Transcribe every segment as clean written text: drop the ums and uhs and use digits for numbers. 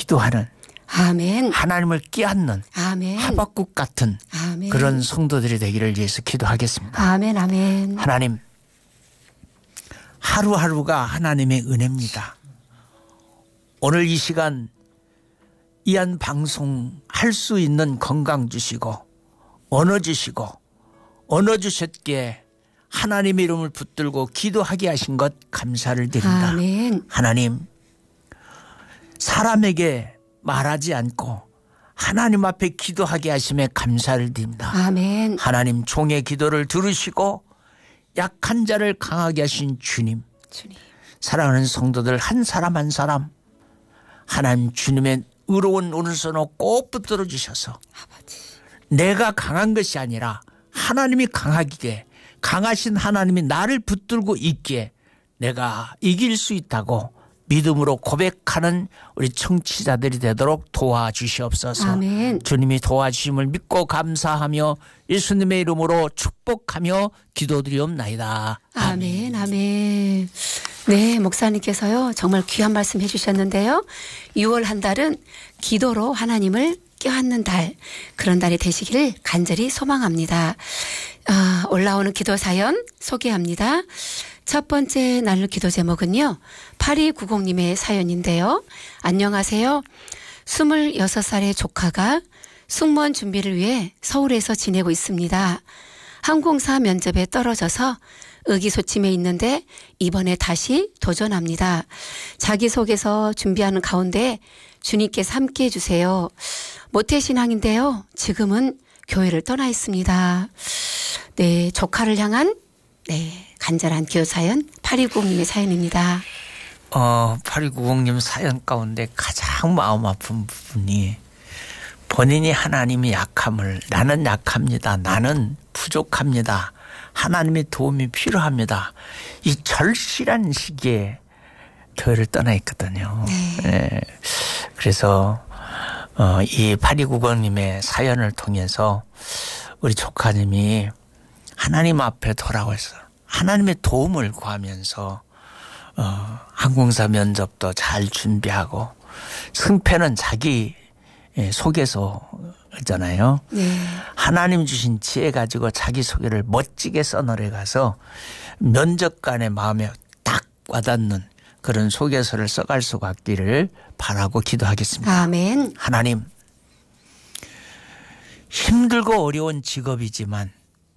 기도하는 아멘. 하나님을 끼얹는 아멘. 하박국 같은 아멘. 그런 성도들이 되기를 위해서 기도하겠습니다. 아멘. 아멘. 하나님, 하루하루가 하나님의 은혜입니다. 오늘 이 시간 이한 방송 할 수 있는 건강 주시고 언어 주시고 언어 주셨기에 하나님의 이름을 붙들고 기도하게 하신 것 감사를 드립니다. 아멘. 하나님, 사람에게 말하지 않고 하나님 앞에 기도하게 하심에 감사를 드립니다. 아멘. 하나님, 종의 기도를 들으시고 약한 자를 강하게 하신 주님, 주님. 사랑하는 성도들 한 사람 한 사람 하나님 주님의 의로운 오른손으로 꼭 붙들어 주셔서 아버지. 내가 강한 것이 아니라 하나님이 강하기에 강하신 하나님이 나를 붙들고 있기에 내가 이길 수 있다고 믿음으로 고백하는 우리 청취자들이 되도록 도와주시옵소서. 아멘. 주님이 도와주심을 믿고 감사하며 예수님의 이름으로 축복하며 기도드리옵나이다. 아멘. 아멘. 네, 목사님께서요 정말 귀한 말씀 해주셨는데요. 6월 한 달은 기도로 하나님을 껴안는 달, 그런 달이 되시기를 간절히 소망합니다. 올라오는 기도 사연 소개합니다. 첫 번째 날로 기도 제목은요. 8290님의 사연인데요. 안녕하세요. 26살의 조카가 승무원 준비를 위해 서울에서 지내고 있습니다. 항공사 면접에 떨어져서 의기소침해 있는데 이번에 다시 도전합니다. 자기소개서 준비하는 가운데 주님께서 함께해 주세요. 모태신앙인데요. 지금은 교회를 떠나 있습니다. 네, 조카를 향한 간절한 기도 사연 8290님의 사연입니다. 8290님 사연 가운데 가장 마음 아픈 부분이 본인이 하나님의 약함을 나는 약합니다. 나는 부족합니다. 하나님의 도움이 필요합니다. 이 절실한 시기에 교회를 떠나 있거든요. 네. 그래서 이 8290님의 사연을 통해서 우리 조카님이 하나님 앞에 돌아와서 하나님의 도움을 구하면서 항공사 면접도 잘 준비하고 승패는 자기 소개서잖아요. 네. 하나님 주신 지혜 가지고 자기소개를 멋지게 써내려 가서 면접관의 마음에 딱 와닿는 그런 소개서를 써갈 수 있기를 바라고 기도하겠습니다. 아멘. 하나님, 힘들고 어려운 직업이지만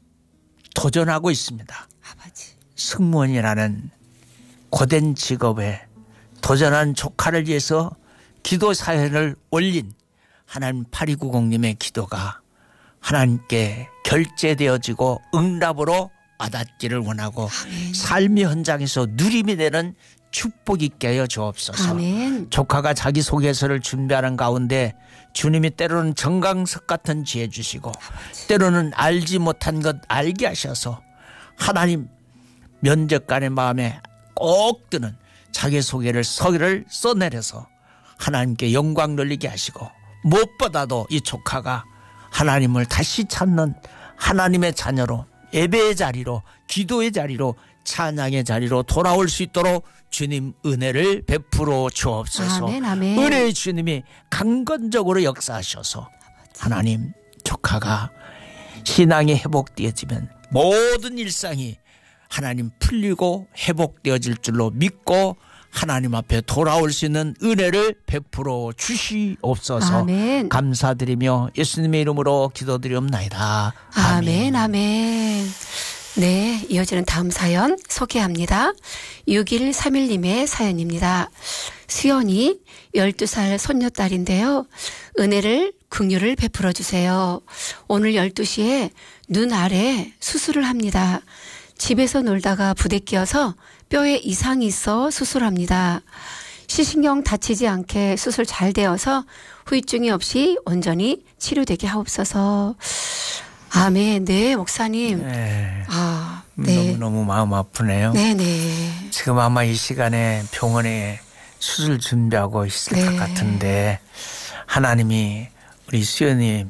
도전하고 있습니다. 아버지. 승무원이라는 고된 직업에 도전한 조카를 위해서 기도 사연을 올린 하나님 8290님의 기도가 하나님께 결제되어지고 응답으로 와닿기를 원하고 아멘. 삶의 현장에서 누림이 되는 축복 있게 하여 주옵소서. 아멘. 조카가 자기소개서를 준비하는 가운데 주님이 때로는 정강석 같은 지혜 주시고 때로는 알지 못한 것 알게 하셔서 하나님 면접관의 마음에 꼭 드는 자기소개를 서기를 써내려서 하나님께 영광 돌리게 하시고 무엇보다도 이 조카가 하나님을 다시 찾는 하나님의 자녀로 예배의 자리로 기도의 자리로 찬양의 자리로 돌아올 수 있도록 주님 은혜를 베풀어 주옵소서. 아멘, 아멘. 은혜의 주님이 강건적으로 역사하셔서 하나님 조카가 신앙이 회복되어지면 모든 일상이 하나님 풀리고 회복되어질 줄로 믿고 하나님 앞에 돌아올 수 있는 은혜를 베풀어 주시옵소서. 아멘. 감사드리며 예수님의 이름으로 기도드리옵나이다. 아멘. 아멘. 네, 이어지는 다음 사연 소개합니다. 6131님의 사연입니다. 수연이 12살 손녀딸인데요. 은혜를 긍휼을 베풀어 주세요. 오늘 12시에 눈 아래 수술을 합니다. 집에서 놀다가 부대끼어서 뼈에 이상이 있어 수술합니다. 시신경 다치지 않게 수술 잘 되어서 후유증이 없이 온전히 치료되게 하옵소서. 아멘. 네, 목사님. 네. 네. 너무너무 마음 아프네요. 네네. 지금 아마 이 시간에 병원에 수술 준비하고 있을 네. 것 같은데 하나님이 우리 수연이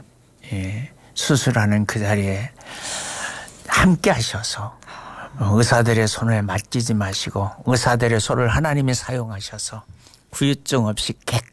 수술하는 그 자리에 함께 하셔서 의사들의 손에 맡기지 마시고 의사들의 손을 하나님이 사용하셔서 후유증 없이 깨끗